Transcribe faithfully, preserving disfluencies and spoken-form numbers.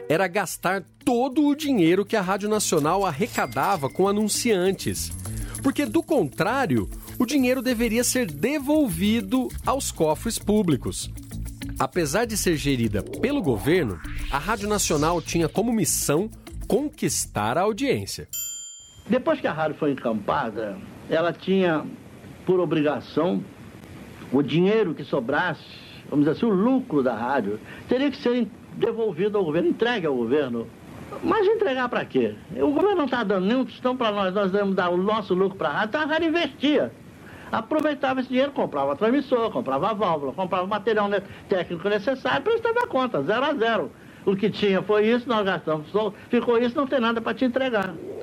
era gastar todo o dinheiro que a Rádio Nacional arrecadava com anunciantes. Porque, do contrário, o dinheiro deveria ser devolvido aos cofres públicos. Apesar de ser gerida pelo governo, a Rádio Nacional tinha como missão conquistar a audiência. Depois que a rádio foi encampada, ela tinha, por obrigação, o dinheiro que sobrasse, vamos dizer assim, o lucro da rádio, teria que ser devolvido ao governo, entregue ao governo. Mas entregar para quê? O governo não está dando nenhum tostão para nós, nós devemos dar o nosso lucro para a rádio, então a rádio investia. Aproveitava esse dinheiro, comprava transmissor, comprava válvula, comprava material técnico necessário, prestava conta, zero a zero. O que tinha foi isso, nós gastamos, ficou isso, não tem nada para te entregar.